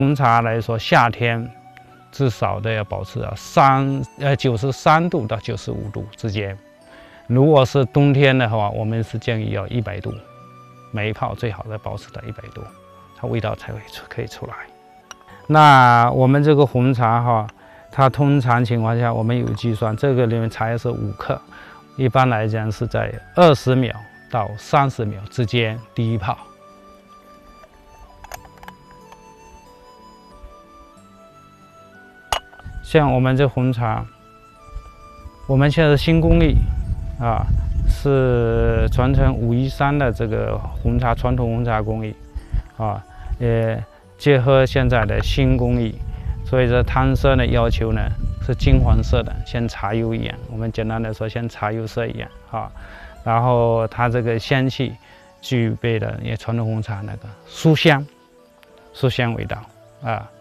红茶来说，夏天至少都要保持93度到95度之间。如果是冬天的话，我们是建议要100度，每一泡最好的保持到100度，它味道才会可以出来。那我们这个红茶哈，它通常情况下我们有计算，这个里面茶叶是5克，一般来讲是在20秒到30秒之间第一泡。像我们这红茶，我们现在的新工艺啊，是传承513的这个传统红茶工艺啊，也结合现在的新工艺，所以这汤色的要求呢是金黄色的，像茶油一样，我们简单的说像茶油色一样啊。然后它这个香气具备了也传统红茶那个书香味道啊。